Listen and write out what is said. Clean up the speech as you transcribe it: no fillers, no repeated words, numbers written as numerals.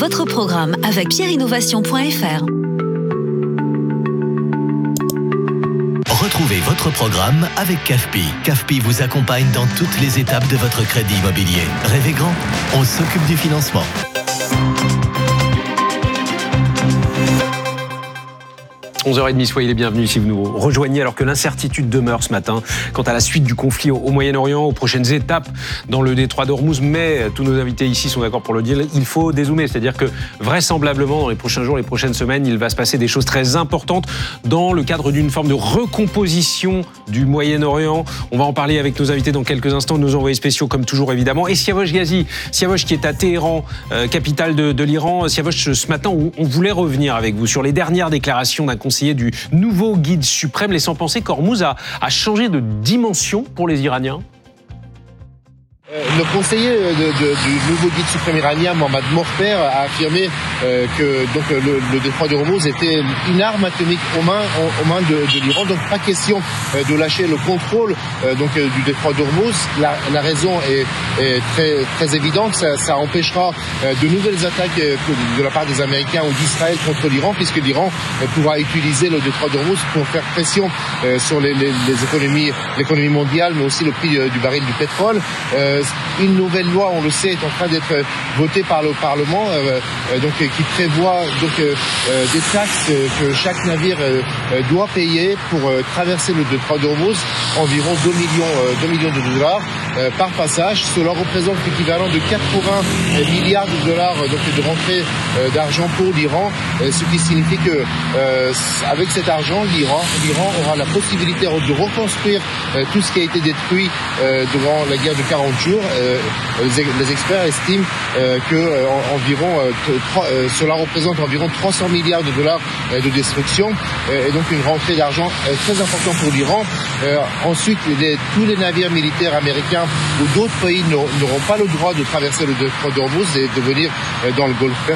votre programme avec pierreinnovation.fr. Retrouvez votre programme avec CAFPI. CAFPI vous accompagne dans toutes les étapes de votre crédit immobilier. Rêvez grand, on s'occupe du financement. – 11h30, soyez les bienvenus si vous nous rejoignez alors que l'incertitude demeure ce matin quant à la suite du conflit au Moyen-Orient, aux prochaines étapes dans le détroit d'Ormuz. Mais tous nos invités ici sont d'accord pour le dire, il faut dézoomer. C'est-à-dire que vraisemblablement, dans les prochains jours, les prochaines semaines, il va se passer des choses très importantes dans le cadre d'une forme de recomposition du Moyen-Orient. On va en parler avec nos invités dans quelques instants, nos envoyés spéciaux comme toujours évidemment. Et Siavosh Ghazi, Siavosh qui est à Téhéran, capitale de l'Iran. Siavosh, ce matin, on voulait revenir avec vous sur les dernières déclarations d'un conseiller du nouveau guide suprême, laissant penser qu'Ormuz a changé de dimension pour les Iraniens. Le conseiller du nouveau guide suprême iranien, Mohammad Morper, a affirmé que donc, le détroit d'Ormuz était une arme atomique aux mains de l'Iran. Donc pas question de lâcher le contrôle du détroit d'Ormuz. La raison est très, très évidente. Ça empêchera de nouvelles attaques de la part des Américains ou d'Israël contre l'Iran, puisque l'Iran pourra utiliser le détroit d'Ormuz pour faire pression sur l'économie mondiale, mais aussi le prix du baril du pétrole. Une nouvelle loi, on le sait, est en train d'être votée par le Parlement, qui prévoit des taxes que chaque navire doit payer pour traverser le détroit d'Ormuz, environ 2 millions de dollars par passage. Cela représente l'équivalent de 80 milliards de dollars de rentrée d'argent pour l'Iran, ce qui signifie que avec cet argent, l'Iran aura la possibilité de reconstruire tout ce qui a été détruit durant la guerre de 40 jours. Les experts estiment que cela représente environ 300 milliards de dollars de destruction et donc une rentrée d'argent très importante pour l'Iran. Ensuite, tous les navires militaires américains ou d'autres pays n'auront pas le droit de traverser le détroit d'Ormuz et de venir dans le Golfe Persique.